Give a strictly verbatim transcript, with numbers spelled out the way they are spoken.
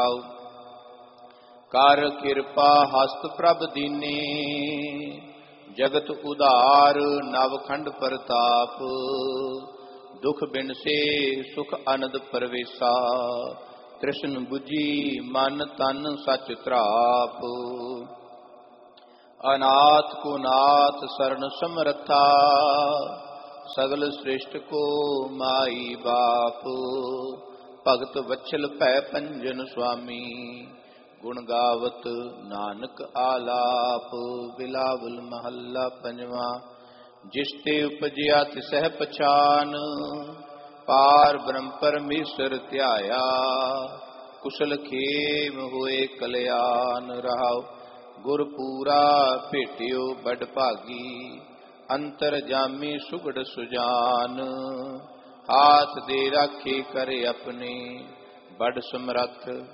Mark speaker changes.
Speaker 1: ਕਰ ਕਿਰਪਾ ਹਸਤ ਪ੍ਰਭ ਦੀਨੇ, ਜਗਤ ਉਧਾਰ ਨਵਖੰਡ ਪ੍ਰਤਾਪ। ਦੁਖ ਬਿਨਸੇ ਸੁਖ ਅਨੰਦ ਪਰਵੇਸਾ, ਤ੍ਰਿਸ਼ਨ ਬੁਝੀ ਮਨ ਤਨ ਸਚ ਤ੍ਰਾਪ। ਅਨਾਥ ਕੋ ਨਾਥ ਸਰਨ ਸਮਰਥਾ, ਸਗਲ ਸ੍ਰਿਸ਼ਟ ਕੋ ਮਾਈ ਬਾਪ। ਭਗਤ ਵਛਲ ਭੈ ਪੰਜਨ ਸੁਆਮੀ, ਗੁਣ ਗਾਵਤ ਨਾਨਕ ਆਲਾਪ। ਬਿਲਾਵਲ ਮਹੱਲਾ ਪੰਜਵਾਂ। ਜਿਸ ਤੇ ਉਪਜਿਆ ਤਿਸਹਿ ਪਛਾਨ, ਪਾਰ ਬ੍ਰਹਮ ਪਰਮੇਸ਼ਰ ਧਿਆਇਆ। ਕੁਸ਼ਲ ਖੇਮ ਹੋਏ ਕਲਿਆਣ ਰਹਾਉ, ਗੁਰ ਪੂਰਾ ਭੇਟਿਓ ਬੜ ਭਾਗੀ। ਅੰਤਰ ਜਾਮੀ ਸੁਗੜ ਸੁਜਾਨ, ਹਾਥ ਦੇ ਰਾਖੇ ਕਰੇ ਆਪਣੇ। ਬੜ ਸਮਰੱਥ